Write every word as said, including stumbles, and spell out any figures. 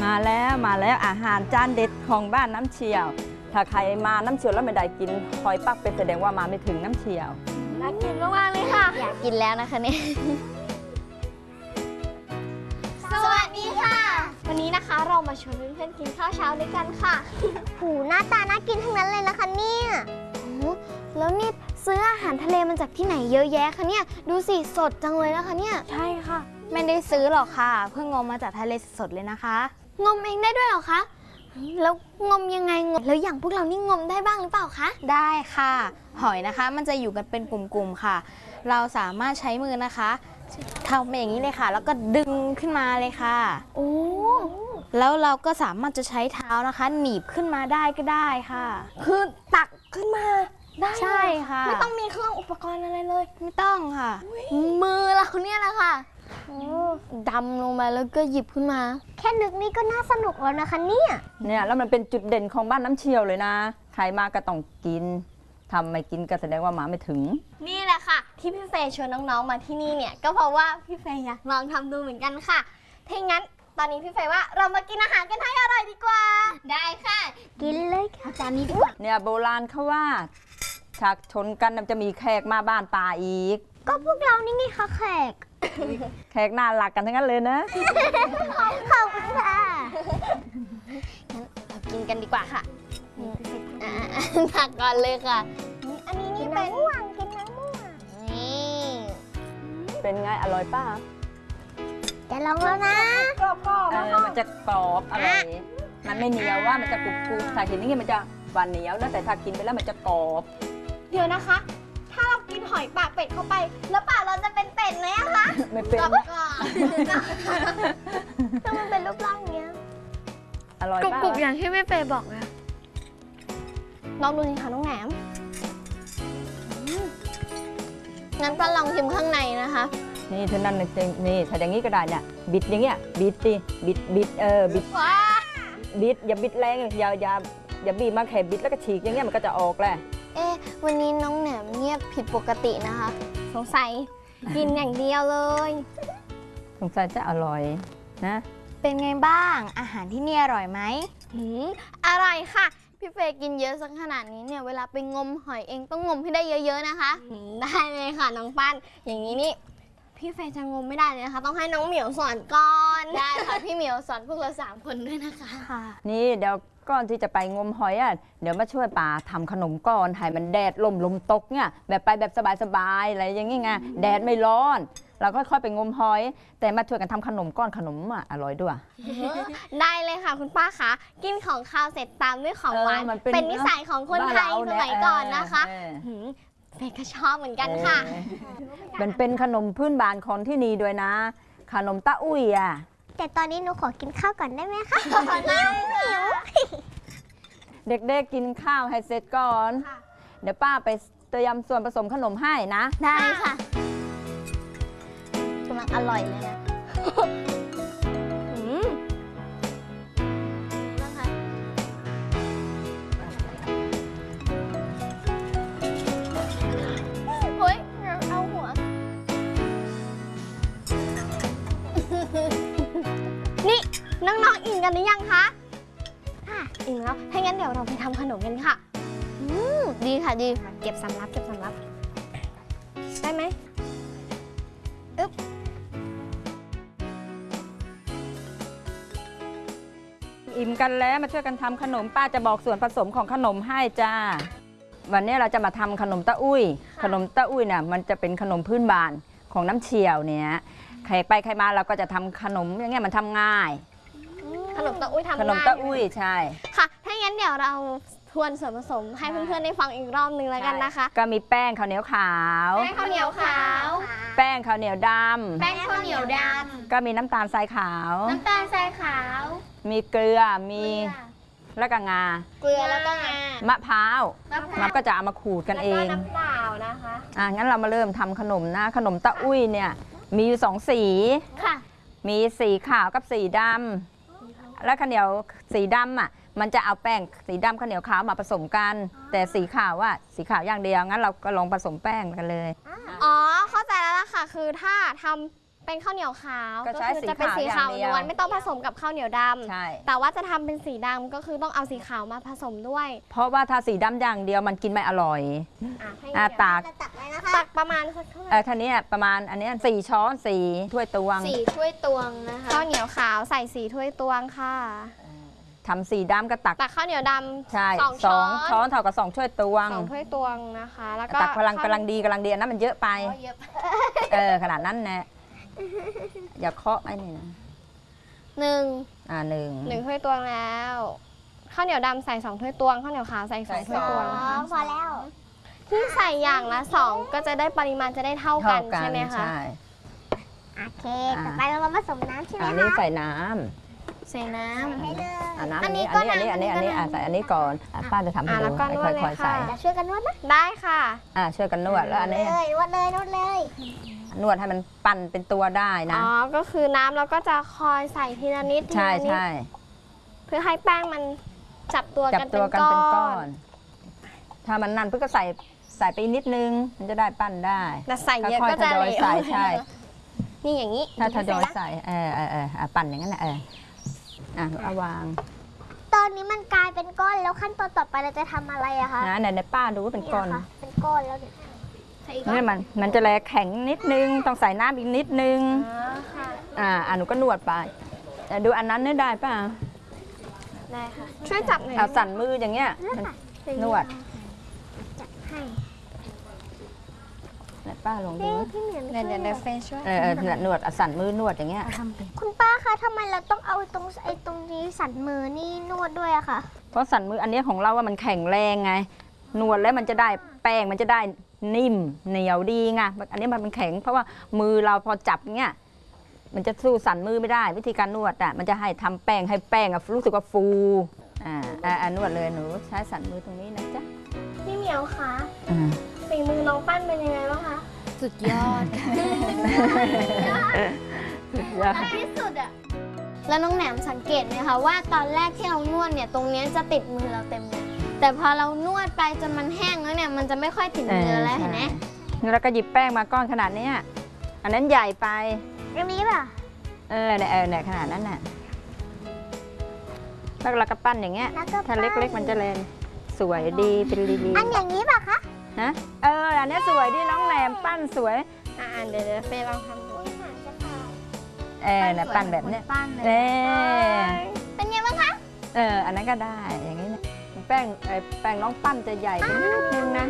มาแล้วมาแล้วอาหารจานเด็ดของบ้านน้ำเชี่ยวถ้าใครมาน้ำเชี่ยวแล้วไม่ได้กินหอยปักเป็นแสดงว่ามาไม่ถึงน้ำเชี่ยวน่ากินมากๆเลยค่ะอยากกินแล้วนะคะเนี่ยสวัสดีค่ะวันนี้นะคะเรามาชวนเพื่อนๆกินข้าวเช้าด้วยกันค่ะหูหน้าตาน่ากินทั้งนั้นเลยนะคะเนี่ยแล้วนี่ซื้ออาหารทะเลมาจากที่ไหนเยอะแยะคะเนี่ยดูสิสดจังเลยนะคะเนี่ยใช่ค่ะไม่ได้ซื้อหรอกค่ะเพิ่งงมมาจากทะเลสดเลยนะคะงมเองได้ด้วยหรอคะแล้วงมยังไงงมแล้วอย่างพวกเรานี่งมได้บ้างหรือเปล่าคะได้ค่ะหอยนะคะมันจะอยู่กันเป็นกลุ่มๆค่ะเราสามารถใช้มือนะคะทำเป็นอย่างนี้เลยค่ะแล้วก็ดึงขึ้นมาเลยค่ะโอ้แล้วเราก็สามารถจะใช้เท้านะคะหนีบขึ้นมาได้ก็ได้ค่ะคือตักขึ้นมาได้ใช่ค่ะไม่ต้องมีเครื่องอุปกรณ์อะไรเลยไม่ต้องค่ะมือเราเนี่ยแหละค่ะดำลงมาแล้วก็หยิบขึ้นมาแค่นึกนี่ก็น่าสนุกแล้วนะคะเนี่ยเนี่ยแล้วมันเป็นจุดเด่นของบ้านน้ำเชี่ยวเลยนะใครมาก็ต้องกินทำไม่กินก็แสดงว่ามาไม่ถึงนี่แหละค่ะที่พี่เฟย์ชวนน้องๆมาที่นี่เนี่ยก็เพราะว่าพี่เฟย์อยากลองทำดูเหมือนกันค่ะถ้างั้นตอนนี้พี่เฟย์ว่าเรามากินอาหารกันให้อร่อยดีกว่าได้ค่ะกินเลยค่ะจานนี้ดีกว่าเนี่ยโบราณเขาว่าฉากชนกันจะมีแขกมาบ้านป่าอีกก็พวกเรานี่ไงคะแขกแขกน่ารักกันทั้งนั้นเลยนะขอบคุณค่ะงั้นเรากินกันดีกว่าค่ะตักก่อนเลยค่ะอันนี้นี่เป็นม่วงกินน้ำม่วงนี่เป็นไงอร่อยป้าจะลองแล้วนะกรอบๆเออมันจะกรอบอร่อยมันไม่เหนียวว่ามันจะกรุบกรุบถ้ากินนี่มันจะหวานเหนียวนะแต่ถ้ากินไปแล้วมันจะกรอบเดี๋ยวนะคะถ้าเรากินหอยปากเป็ดเข้าไปแล้วปากเราจะเป็นเป็ดไหมอะคะไม่เป็นถ้ามันเป็นรูปร่างเนี้ยอร่อยกรุบๆอย่างที่แม่เฟย์บอกเลยลองดูสิคะน้องแหนมงั้นก็ลองชิมข้างในนะคะนี่เท่านั้นจริงนี่ถ้าอย่างนี้ก็ได้เนี่ยบิดอย่างเงี้ยบิดดิบิดบิดเออบิดบิดอย่าบิดแรงอย่าอย่าอย่าบีบมาแค่บิดแล้วก็ฉีกอย่างเงี้ยมันก็จะออกแหละเอ๊ะวันนี้น้องแหนมเงียบผิดปกตินะคะสงสัยกินอย่างเดียวเลยสงสัยจะอร่อยนะเป็นไงบ้างอาหารที่นี่อร่อยไหมหืมอร่อยค่ะพี่เฟย์กินเยอะสักขนาดนี้เนี่ยเวลาไปงมหอยเองต้องงมให้ได้เยอะๆนะคะได้เลยค่ะน้องปั้นอย่างนี้นี่พี่เฟย์จะงมไม่ได้เลยนะคะต้องให้น้องเหมียวสอนก่อนได้ค่ะพี่เหมียวสอนพวกเราสามคนด้วยนะคะค่ะนี่เดี๋ยวก่อนที่จะไปงมหอยอ่ะเดี๋ยวมาช่วยป่าทำขนมก่อนให้มันแดดลมลมตกเนี่ยแบบไปแบบสบายๆอะไรอย่างงี้ไงแดดไม่ร้อนเราก็ค่อยไปงมหอยแต่มาช่วยกันทำขนมก้อนขนมอ่ะอร่อยด้วยได้เลยค่ะคุณป้าคะกินของข้าวเสร็จตามด้วยของหวานเป็นนิสัยของคนไทยสมัยก่อนนะคะเฟย์ก็ชอบเหมือนกันค่ะมันเป็นขนมพื้นบ้านของที่นี่ด้วยนะขนมตะอุ้ยอ่ะแต่ตอนนี้หนูขอกินข้าวก่อนได้ไหมคะหิวเด็กๆกินข้าวให้เสร็จก่อนเดี๋ยวป้าไปเตรียมส่วนผสมขนมให้นะได้ค่ะกำลังอร่อยเลยนะเฮ้ยเอาหัวนี่น้องๆอิ่มกันหรือยังคะค่ะอิ่มแล้วถ้างั้นเดี๋ยวเราไปทำขนมกันค่ะอืมดีค่ะดีเก็บสำรับเก็บสำรับได้ไหมอึ๊บอิ่มกันแล้วมาช่วยกันทำขนมป้าจะบอกส่วนผสมของขนมให้จ้าวันนี้เราจะมาทำขนมตะอุ้ยขนมตะอุ้ยเนี่ยมันจะเป็นขนมพื้นบ้านของน้ำเชี่ยวเนี่ยใครไปใครมาเราก็จะทำขนมอย่างเงี้ยมันทำง่ายขนมตะอุ้ยทำง่ายขนมตะอุ้ยใช่ค่ะถ้างั้นเดี๋ยวเราทวนส่วนผสมให้เพื่อนๆได้ฟังอีกรอบนึงแล้วกันนะคะก็มีแป้งข้าวเหนียวขาวแป้งข้าวเหนียวขาวแป้งข้าวเหนียวดำแป้งข้าวเหนียวดำก็มีน้ำตาลทรายขาวน้ำตาลทรายขาวมีเกลือมีแล้วก็งาเกลือแล้วก็งามะพร้าวมันก็จะเอามาขูดกันเองน้ำเปล่านะคะอ่ะงั้นเรามาเริ่มทำขนมนะขนมตะอุ้ยเนี่ยมีอยู่สองสีค่ะมีสีขาวกับสีดำแล้วข้าวเหนียวสีดำอ่ะมันจะเอาแป้งสีดำข้าวเหนียวขาวมาผสมกันแต่สีขาวว่าสีขาวอย่างเดียวงั้นเราก็ลองผสมแป้งกันเลยอ๋อเข้าใจแล้วล่ะค่ะคือถ้าทำเป็นข้าวเหนียวขาวก็ก็ใช้คือจะเป็นสีสีขาขาว วอย่างเดียวล้วนไม่ต้องผสมกับข้าวเหนียวดใช่ำแต่ว่าจะทำเป็นสีดำก็คือต้องเอาสีขาวมาผสมด้วยเพราะว่าถ้าสีดำอย่างเดียวมันกินไม่อร่อยอ่ะให้อ่ะเดี๋ยวตักตักเลยนะคะตักประมาณสักเท่าไหเอร่อท่านี้ประมาณอันเนี้ยสี่ช้อนสี่ถ้วยตวงสี่ถ้วยตวงนะคะข้าวเหนียวขาวใส่สี่ถ้วยตวงค่ะทำสีดำก็ตักตักข้าวเหนียวดำใช่สองสช้ออง นช้อนเท่ากับสองถ้วยตวงสองถ้วยตวงนะคะ แล้วก็ตักกำลังข้าวกำลังดีกำลังดีอันนั้นมันเยอะไปอ๋อเยอะเออขนาดนั้นแน่อย่าเคาะไอ้นี่นะหนึ่งอ่าหนึ่งหนึ่งถ้วยตวงแล้วข้าวเหนียวดำใส่สองถ้วยตวงข้าวเหนียวขาวใส่สองถ้วยตวงนะคะพอแล้วที่ใส่อย่างละสองก็จะได้ปริมาณจะได้เท่ากัเท่าน กันใช่ไหมคะใช่โอเค ต่อไปเรามาผสมน้ำใช่ไหมอันนี้คะใส่น้ใส่น้ำให้เลยำอ่าน้ำอัอันนนี้นี้ก็อันนี้อันนี้อันนี้น้ำอ่ะใส่อันนี้ก่อนอ่ะป้าจะทำให้อ่ะดูแล้วก็นวดค่อยเลยๆใส่ค่ะเดี๋ยวช่วยกันนวดนะได้ค่ะอ่าช่วยกันนวดแล้วอันนี้เลยนวดเลยนวดเลยนวดให้มันปั่นเป็นตัวได้นะอ๋อ ก็คือน้ำเราก็จะคอยใส่ทีละนิดทีใช่ละนิดใช่เพื่อให้แป้งมันจับตัวจับกันตัเป็วน กันก้เป็นก้ออน น ถ้ามันนั่นเพื่อก็ใส่ใส่ไปนิดนึง มันจะได้ปั้นได้แต่ใส่เยอะค่อยก็ๆทจะยอยเหลวใส่ใช่นี่อย่างนี้ถ้าทยอยใส่เออเออเอออ่ะปั่นอย่างนั้นแหละเอออ่ะเอาวางตอนนี้มันกลายเป็นก้อนแล้วขั้นตอนต่อไปเราจะทำอะไรอะคะนะไหนๆป้าดูว่าเป็นก้อนยค่ะเป็นก้อนแล้วเนี่ยใส่อีกนี่มันมันจะแลแข็งนิดนึง ต้องใส่น้ำอีกนิดนึงอ๋อค่ะอ่าอ่ะหนูก็นวดไปแต่ดูอันนั้นเนี่ยได้ป่ะได้ค่ะ ช่วยจับหน่อยเอาสั่นมืออย่างเงี้ยมันนวดจัดให้ไหนป้าลองดูเอ๊ะพี่เหมียวเดี๋ยวเดี๋ยวเดี๋ยวเฟซช่วยเออเออนวดเอาสั่นมือนวดอย่างเงี้ยคุณป้าคะทำไมเราต้องเอาตรงไอ้ตรงนี้สันมือนี่นวดด้วยอะคะเพราะสั่นมืออันเนี้ยของเราว่ามันแข็งแรงไง นวดแล้วมันจะได้แป้งมันจะได้นิ่มเหนียวดีไงอันนี้มันเป็นแข็งเพราะว่ามือเราพอจับเงี้ยมันจะสู้สั่นมือไม่ได้ วิธีการนวดอ่ะมันจะให้ทำแป้งให้แป้งอะรู้สึกว่าฟูอ่าอ่าอ่านวดเลยหนูใช้สั่นมือตรงนี้นะจ๊ะพี่เหมียวคะอ่าฝีมือน้องปั้นเป็นยังไงบ้างคะ สุดยอดที่สุดอะแล้วน้องแหนมสังเกตไหมคะว่าตอนแรกที่เรานวดเนี่ยตรงเนี้ยจะติดมือเราเต็มเลยแต่พอเรานวดไปจนมันแห้งแล้วเนี่ยมันจะไม่ค่อยติดมือแล้วเห็นไหมแล้วก็หยิบแป้งมาก้อนขนาดเนี้ยอันนั้นใหญ่ไปอันนี้ป่ะเออเนี่ยเออเนี่ยขนาดนั้นน่ะแล้วเราก็ปั้นอย่างเงี้ยแล้วก็ถ้าเล็กๆมันจะเลนสวยดีเป็นรีดีอันอย่างนี้ป่ะคะฮะเอออันเนี้ยสวยดีน้องแหนมปั้นสวยอ่าเดี๋ยวเดี๋ยวเฟย์ลองทำดูเออเนี่ยปั้นแบบเนี้ยปั้นเลยเออเป็นไงบ้างคะเอออันนั้นก็ได้อย่างนี้นะแป้งเอ่อแป้งน้องปั้นจะใหญ่ไปนิดนึงนะ